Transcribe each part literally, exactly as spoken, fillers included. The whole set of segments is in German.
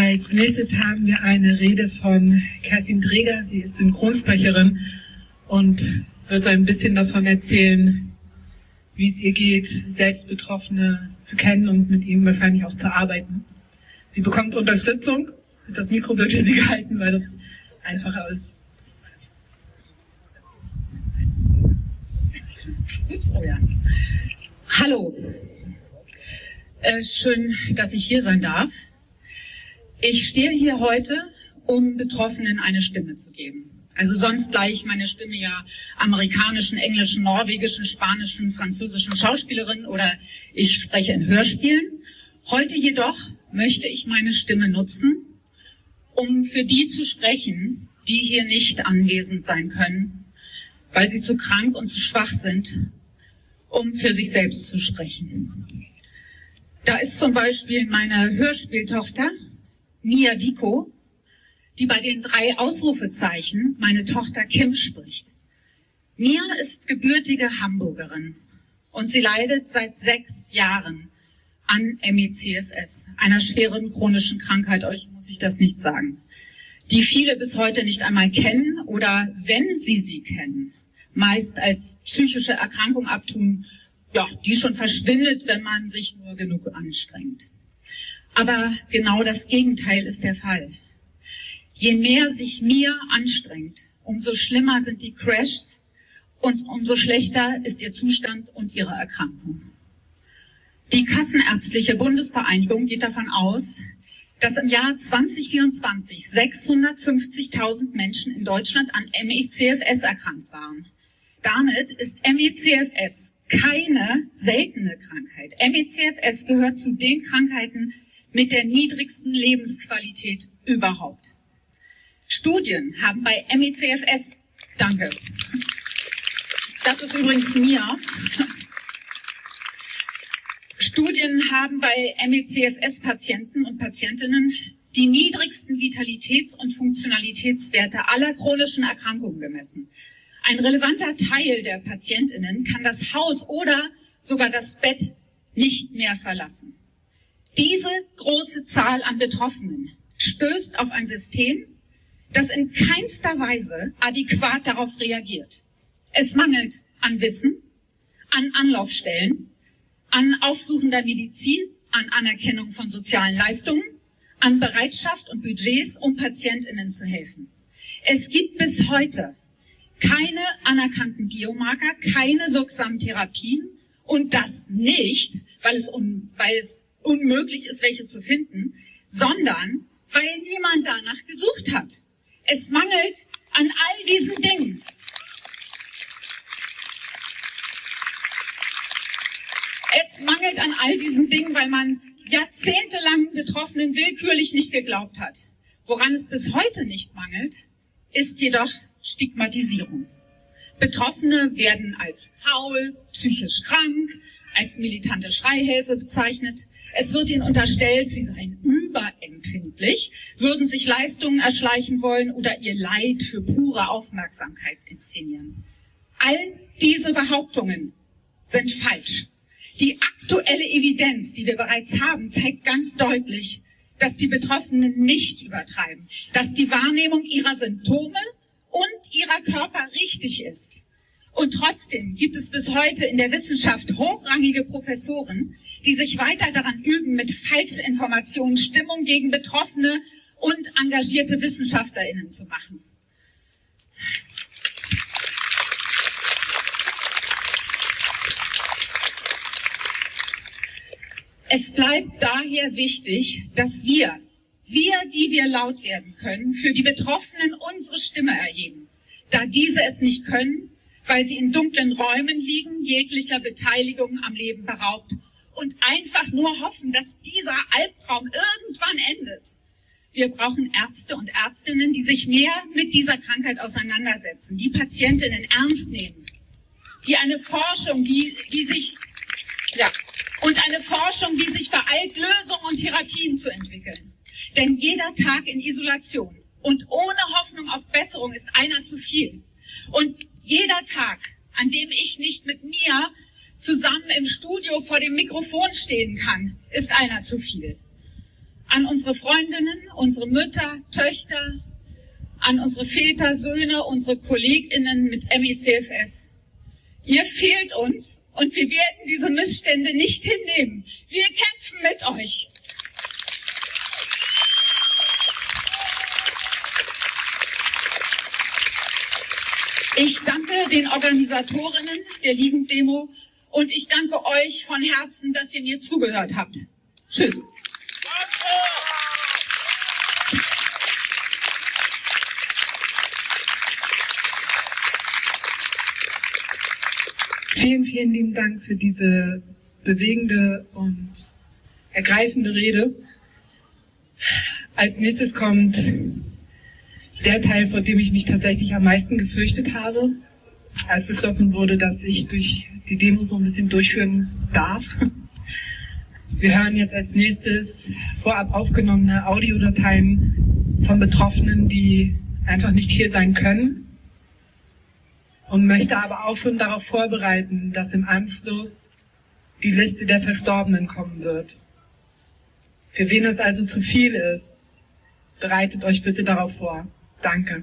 Als nächstes haben wir eine Rede von Kerstin Dreger. Sie ist Synchronsprecherin und wird so ein bisschen davon erzählen, wie es ihr geht, selbst Betroffene zu kennen und mit ihnen wahrscheinlich auch zu arbeiten. Sie bekommt Unterstützung. Das Mikro wird für sie gehalten, weil das einfacher ist. Ups, oh ja. Hallo. Äh, schön, dass ich hier sein darf. Ich stehe hier heute, um Betroffenen eine Stimme zu geben. Also sonst gleich meine Stimme ja amerikanischen, englischen, norwegischen, spanischen, französischen Schauspielerinnen oder ich spreche in Hörspielen. Heute jedoch möchte ich meine Stimme nutzen, um für die zu sprechen, die hier nicht anwesend sein können, weil sie zu krank und zu schwach sind, um für sich selbst zu sprechen. Da ist zum Beispiel meine Hörspieltochter, Mia Diko, die bei den drei Ausrufezeichen meine Tochter Kim spricht. Mia ist gebürtige Hamburgerin und sie leidet seit sechs Jahren an M E C F S, einer schweren chronischen Krankheit, euch muss ich das nicht sagen, die viele bis heute nicht einmal kennen oder, wenn sie sie kennen, meist als psychische Erkrankung abtun, ja, die schon verschwindet, wenn man sich nur genug anstrengt. Aber genau das Gegenteil ist der Fall. Je mehr sich Mia anstrengt, umso schlimmer sind die Crashs und umso schlechter ist ihr Zustand und ihre Erkrankung. Die Kassenärztliche Bundesvereinigung geht davon aus, dass im Jahr zwanzig vierundzwanzig sechshundertfünfzigtausend Menschen in Deutschland an M E C F S erkrankt waren. Damit ist M E C F S keine seltene Krankheit. M E C F S gehört zu den Krankheiten mit der niedrigsten Lebensqualität überhaupt. Studien haben bei M E C F S, danke, das ist übrigens Mia, Studien haben bei M E C F S-Patienten und Patientinnen die niedrigsten Vitalitäts- und Funktionalitätswerte aller chronischen Erkrankungen gemessen. Ein relevanter Teil der PatientInnen kann das Haus oder sogar das Bett nicht mehr verlassen. Diese große Zahl an Betroffenen stößt auf ein System, das in keinster Weise adäquat darauf reagiert. Es mangelt an Wissen, an Anlaufstellen, an aufsuchender Medizin, an Anerkennung von sozialen Leistungen, an Bereitschaft und Budgets, um PatientInnen zu helfen. Es gibt bis heute keine anerkannten Biomarker, keine wirksamen Therapien und das nicht, weil es, un, weil es unmöglich ist, welche zu finden, sondern weil niemand danach gesucht hat. Es mangelt an all diesen Dingen. Es mangelt an all diesen Dingen, weil man jahrzehntelang Betroffenen willkürlich nicht geglaubt hat. Woran es bis heute nicht mangelt, ist jedoch Stigmatisierung. Betroffene werden als faul, psychisch krank, als militante Schreihälse bezeichnet. Es wird ihnen unterstellt, sie seien überempfindlich, würden sich Leistungen erschleichen wollen oder ihr Leid für pure Aufmerksamkeit inszenieren. All diese Behauptungen sind falsch. Die aktuelle Evidenz, die wir bereits haben, zeigt ganz deutlich, dass die Betroffenen nicht übertreiben, dass die Wahrnehmung ihrer Symptome und ihrer Körper richtig ist. Und trotzdem gibt es bis heute in der Wissenschaft hochrangige Professoren, die sich weiter daran üben, mit Falschinformationen Stimmung gegen Betroffene und engagierte WissenschaftlerInnen zu machen. Es bleibt daher wichtig, dass wir, wir, die wir laut werden können, für die Betroffenen unsere Stimme erheben, da diese es nicht können, weil sie in dunklen Räumen liegen, jeglicher Beteiligung am Leben beraubt und einfach nur hoffen, dass dieser Albtraum irgendwann endet. Wir brauchen Ärzte und Ärztinnen, die sich mehr mit dieser Krankheit auseinandersetzen, die Patientinnen ernst nehmen, die eine Forschung, die, die sich, ja, und eine Forschung, die sich beeilt, Lösungen und Therapien zu entwickeln. Denn jeder Tag in Isolation und ohne Hoffnung auf Besserung ist einer zu viel. Und jeder Tag, an dem ich nicht mit mir zusammen im Studio vor dem Mikrofon stehen kann, ist einer zu viel. an unsere Freundinnen, unsere Mütter, Töchter, an unsere Väter, Söhne, unsere KollegInnen mit M E C F S. Ihr fehlt uns und wir werden diese Missstände nicht hinnehmen. Wir kämpfen mit euch. Ich danke den Organisatorinnen der Liegendemo und ich danke euch von Herzen, dass ihr mir zugehört habt. Tschüss. Vielen, vielen lieben Dank für diese bewegende und ergreifende Rede. Als nächstes kommt der Teil, vor dem ich mich tatsächlich am meisten gefürchtet habe, als beschlossen wurde, dass ich durch die Demo so ein bisschen durchführen darf. Wir hören jetzt als nächstes vorab aufgenommene Audiodateien von Betroffenen, die einfach nicht hier sein können. Und möchte aber auch schon darauf vorbereiten, dass im Anschluss die Liste der Verstorbenen kommen wird. Für wen es also zu viel ist, bereitet euch bitte darauf vor. Danke.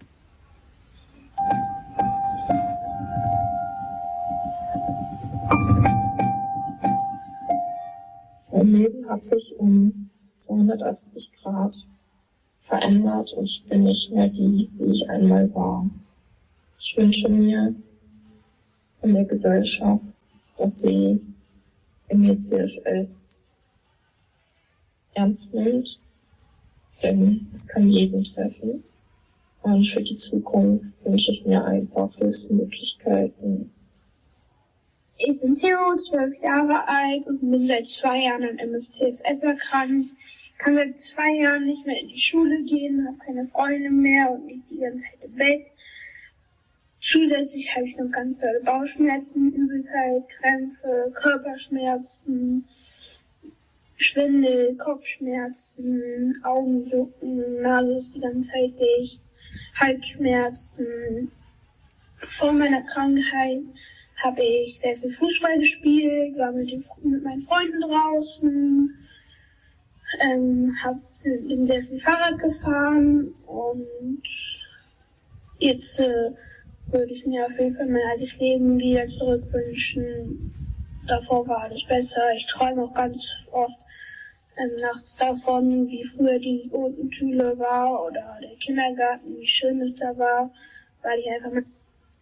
Mein Leben hat sich um zweihundertachtzig Grad verändert und ich bin nicht mehr die, wie ich einmal war. Ich wünsche mir von der Gesellschaft, dass sie M E C F S ernst nimmt, denn es kann jeden treffen. Und für die Zukunft wünsche ich mir einfach Hilfsmöglichkeiten. Ich bin Theo, zwölf Jahre alt und bin seit zwei Jahren an M E C F S erkrankt. Ich kann seit zwei Jahren nicht mehr in die Schule gehen, habe keine Freunde mehr und liege die ganze Zeit im Bett. Zusätzlich habe ich noch ganz tolle Bauchschmerzen, Übelkeit, Krämpfe, Körperschmerzen, Schwindel, Kopfschmerzen, Augenjucken, Nase ist die ganze Zeit dicht, Halsschmerzen. Vor meiner Krankheit habe ich sehr viel Fußball gespielt, war mit, den, mit meinen Freunden draußen, ähm, hab, bin sehr viel Fahrrad gefahren und jetzt äh, würde ich mir auf jeden Fall mein altes Leben wieder zurückwünschen. Davor war alles besser. Ich träume auch ganz oft ähm, nachts davon, wie früher die Grundschule war oder der Kindergarten, wie schön es da war, weil ich einfach mit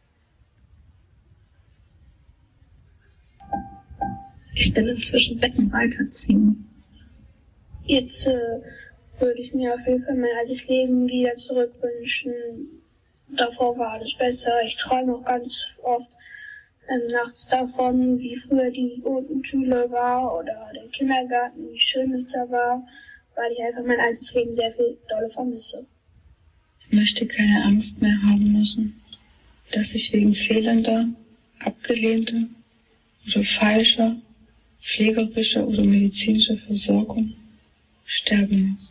Ich bin inzwischen Betten weiterziehen. Jetzt äh, würde ich mir auf jeden Fall mein altes Leben wieder zurückwünschen. Davor war alles besser. Ich träume auch ganz oft ähm, nachts davon, wie früher die Grundschule war oder der Kindergarten, wie schön es da war, weil ich einfach mein altes Leben sehr viel dolle vermisse. Ich möchte keine Angst mehr haben müssen, dass ich wegen fehlender, abgelehnter oder falscher pflegerischer oder medizinischer Versorgung sterben muss.